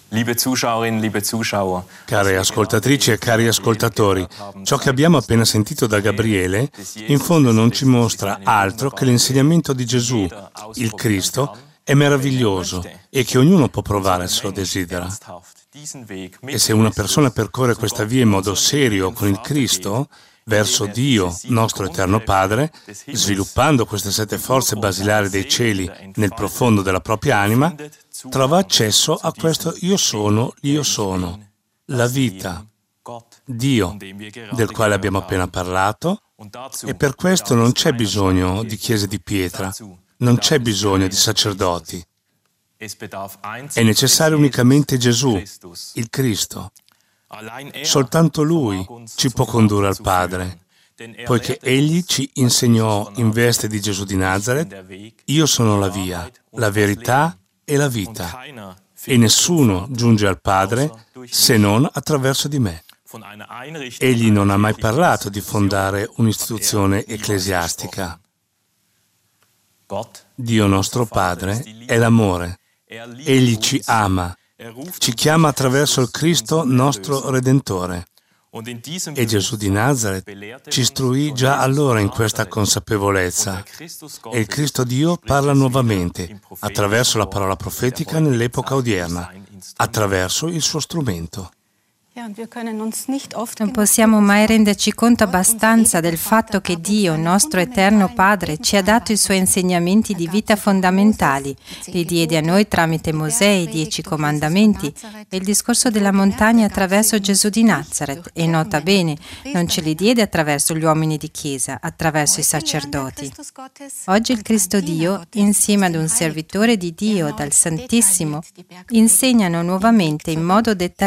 Liebe Zuschauerinnen, liebe Zuschauer. Care ascoltatrici e cari ascoltatori, ciò che abbiamo appena sentito da Gabriele, in fondo non ci mostra altro che l'insegnamento di Gesù, il Cristo, è meraviglioso e che ognuno può provare se lo desidera. E se una persona percorre questa via in modo serio con il Cristo, verso Dio, nostro Eterno Padre, sviluppando queste 7 forze basilari dei cieli nel profondo della propria anima, trova accesso a questo Io sono, la vita, Dio, del quale abbiamo appena parlato, e per questo non c'è bisogno di chiese di pietra, non c'è bisogno di sacerdoti. È necessario unicamente Gesù, il Cristo. Soltanto Lui ci può condurre al Padre, poiché Egli ci insegnò in veste di Gesù di Nazaret: io sono la via, la verità e la vita, e nessuno giunge al Padre se non attraverso di me. Egli non ha mai parlato di fondare un'istituzione ecclesiastica. Dio nostro Padre è l'amore. Egli ci ama. Ci chiama attraverso il Cristo nostro Redentore. E Gesù di Nazaret ci istruì già allora in questa consapevolezza. E il Cristo Dio parla nuovamente, attraverso la parola profetica nell'epoca odierna, attraverso il suo strumento. Non possiamo mai renderci conto abbastanza del fatto che Dio, nostro eterno Padre, ci ha dato i Suoi insegnamenti di vita fondamentali. Li diede a noi tramite Mosè, i 10 comandamenti e il discorso della montagna attraverso Gesù di Nazaret. E nota bene, non ce li diede attraverso gli uomini di Chiesa, attraverso i sacerdoti. Oggi il Cristo Dio, insieme ad un servitore di Dio dal Santissimo, insegnano nuovamente in modo dettagliato